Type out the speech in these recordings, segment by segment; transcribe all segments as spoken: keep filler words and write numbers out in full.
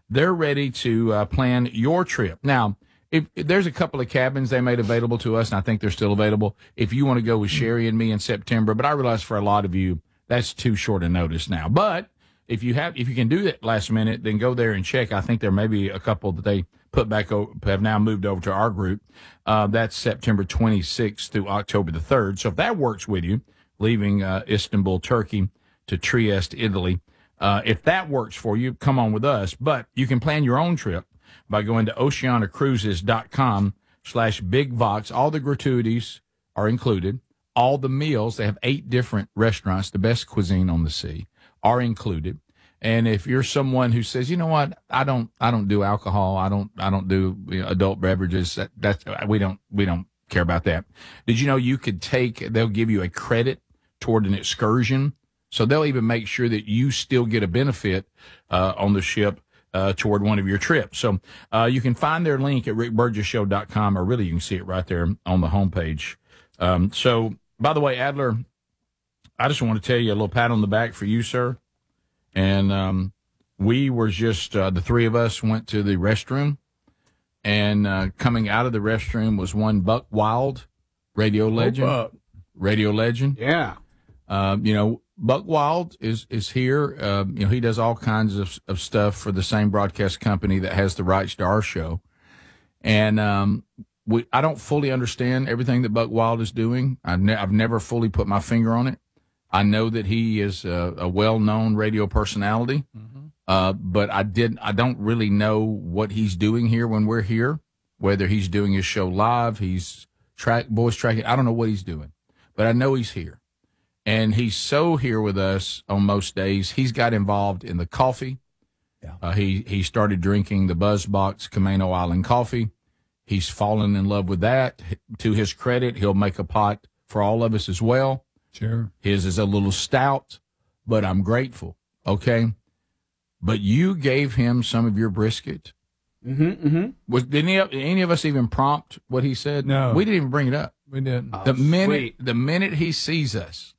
they're ready to uh, plan your trip. Now, if, if there's a couple of cabins they made available to us, and I think they're still available, if you want to go with Sherry and me in September. But I realize for a lot of you, that's too short a notice now. But if you have, if you can do that last minute, then go there and check. I think there may be a couple that they put back over, have now moved over to our group. Uh, that's September twenty-sixth through October the third. So if that works with you, leaving uh, Istanbul, Turkey to Trieste, Italy, uh, if that works for you, come on with us. But you can plan your own trip by going to oceanacruises.com slash bigvox. All the gratuities are included. All the meals, they have eight different restaurants, the best cuisine on the sea, are included. And if you're someone who says, you know what, I don't, I don't do alcohol, I don't, I don't do you know, adult beverages. That, that's we don't, we don't care about that. Did you know you could take? They'll give you a credit toward an excursion, so they'll even make sure that you still get a benefit uh, on the ship uh, toward one of your trips. So uh, you can find their link at rick burgess show dot com, or really you can see it right there on the homepage. Um, so, by the way, Adler, I just want to tell you a little pat on the back for you, sir. And um, we were just, uh, the three of us went to the restroom, and uh, coming out of the restroom was one Buck Wild, radio legend. Oh, radio legend. Yeah. Uh, you know, Buck Wild is, is here. Uh, you know, he does all kinds of, of stuff for the same broadcast company that has the rights to our show. And um, we, I don't fully understand everything that Buck Wild is doing. I've, ne- I've never fully put my finger on it. I know that he is a, a well-known radio personality, mm-hmm. uh, but I did I don't really know what he's doing here when we're here. Whether he's doing his show live, he's track voice tracking. I don't know what he's doing, but I know he's here, and he's so here with us on most days. He's got involved in the coffee. Yeah. Uh, he he started drinking the Buzzbox Camano Island coffee. He's fallen in love with that. To his credit, he'll make a pot for all of us as well. Sure. His is a little stout, but I'm grateful, okay? But you gave him some of your brisket. Mm-hmm, mm-hmm. Was, did any, any of us even prompt what he said? No. We didn't even bring it up. We didn't. The Oh, minute sweet. the minute he sees us,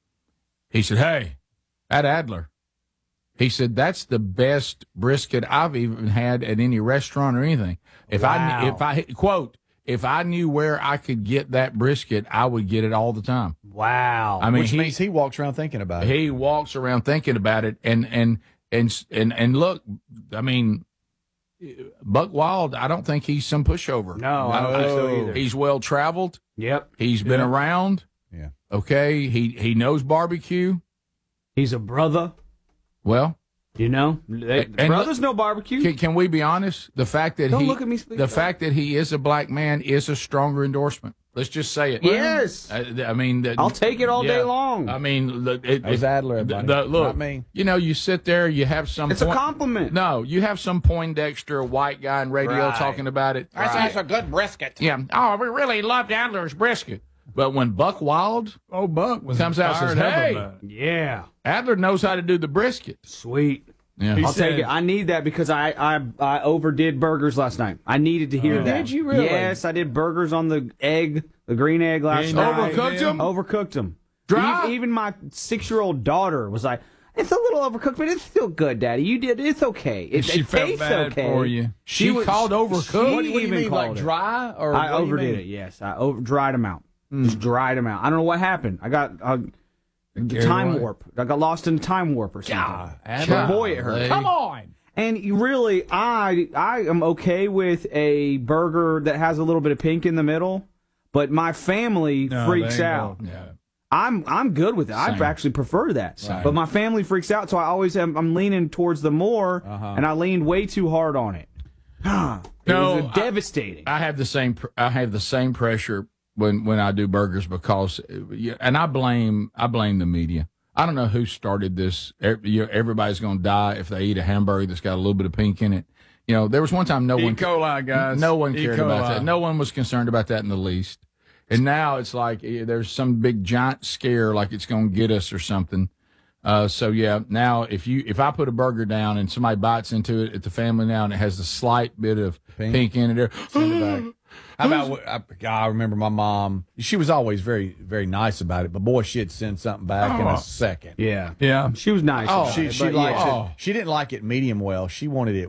he said, hey, that Adler. He said, that's the best brisket I've even had at any restaurant or anything. If Wow. I, if I, quote, if I knew where I could get that brisket, I would get it all the time. Wow. I mean, Which he, means he walks around thinking about it. He walks around thinking about it, and and and and and look, I mean, Buck Wild, I don't think he's some pushover. No, I don't think so either. He's well traveled. Yep. He's been Yep. around. Yeah. Okay. He he knows barbecue. He's a brother. Well, You know, they, And brothers look- know barbecue. can, can we be honest? The fact that Don't he look at me speak the that. fact that he is a black man is a stronger endorsement. Let's just say it. Yes. I, I mean, the, I'll take it all yeah. day long. I mean, the, it, That was it- Adler, the, buddy. the- look, Not me. you know, you sit there, you have some. It's a point- compliment. No, you have some Poindexter white guy on radio Right. talking about it. That's, that's a good brisket. Yeah. Oh, we really loved Adler's brisket. But when Buck Wild Oh, Old Buck was comes out and says, fired up "Hey." about it. Yeah. Adler knows how to do the brisket. Sweet. Yeah. He I'll said- take it. I need that because I, I I overdid burgers last night. I needed to hear Oh. that. Did you really? Yes, I did burgers on the egg, the green egg last Ain't night. right, Overcooked man. them? Overcooked them. Dry? E- even my six-year-old daughter was like, "It's a little overcooked, but it's still good, Daddy. You did. It's okay. It, She it felt tastes bad okay." for you. She was- called overcooked? She What, what do you even mean, called like it. dry? Or I what do you overdid mean? it. Yes, I over, dried them out. Just dried them out. I don't know what happened. I got uh, the Carried time away. warp. I got lost in time warp or something. God, But boy, it hurt. Come on. And you really, I I am okay with a burger that has a little bit of pink in the middle, but my family No, freaks they ain't out. gonna- Yeah. I'm I'm good with it. I Same. actually prefer that. Same. But my family freaks out, so I always am. I'm leaning towards the more, Uh-huh. and I leaned way too hard on it. it No, was I- devastating. I have the same. pr- I have the same pressure when when I do burgers because, uh, yeah, and I blame I blame the media. I don't know who started this. Ev- you know, Everybody's going to die if they eat a hamburger that's got a little bit of pink in it. You know, there was one time no E. one coli, guys. no one E. cared about coli. that. No one was concerned about that in the least. And now it's like eh, there's some big giant scare, like it's going to get us or something. Uh, so yeah, now if you if I put a burger down and somebody bites into it at the family now and it has a slight bit of pink, Pink? in it, there, Send it back. How about, what- I, I remember my mom, she was always very, very nice about it, but boy, she'd send something back in Oh. a second. Yeah, Yeah. she was nice. Oh, about She, it, she but liked yeah. Oh. it. She didn't like it medium well. She wanted it